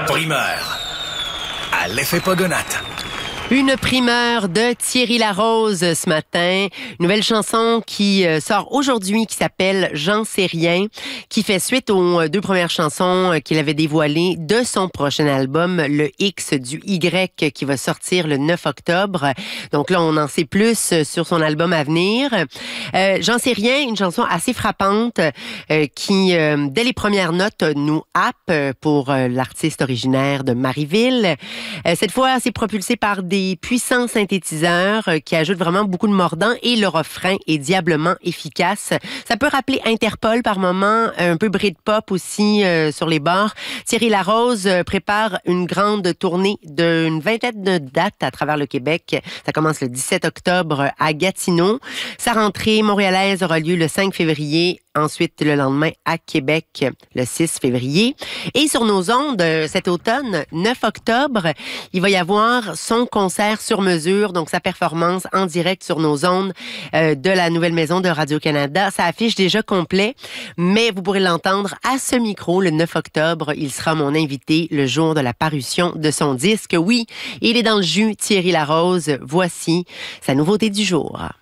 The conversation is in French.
primeur à l'effet Pogonate. Une primeur de Thierry Larose ce matin. Nouvelle chanson qui sort aujourd'hui qui s'appelle J'en sais rien, qui fait suite aux deux premières chansons qu'il avait dévoilées de son prochain album, le X du Y, qui va sortir le 9 octobre. Donc là, on en sait plus sur son album à venir. J'en sais rien, une chanson assez frappante qui, dès les premières notes, nous happe pour l'artiste originaire de Marieville. Cette fois, c'est propulsé par des puissants synthétiseurs qui ajoutent vraiment beaucoup de mordant et le refrain est diablement efficace. Ça peut rappeler Interpol par moments, un peu Britpop aussi sur les bords. Thierry Larose prépare une grande tournée d'une vingtaine de dates à travers le Québec. Ça commence le 17 octobre à Gatineau. Sa rentrée montréalaise aura lieu le 5 février. Ensuite, le lendemain, à Québec, le 6 février. Et sur nos ondes, cet automne, 9 octobre, il va y avoir son concert sur mesure, donc sa performance en direct sur nos ondes de la nouvelle maison de Radio-Canada. Ça affiche déjà complet, mais vous pourrez l'entendre à ce micro le 9 octobre. Il sera mon invité le jour de la parution de son disque. Oui, il est dans le jus, Thierry Larose. Voici sa nouveauté du jour.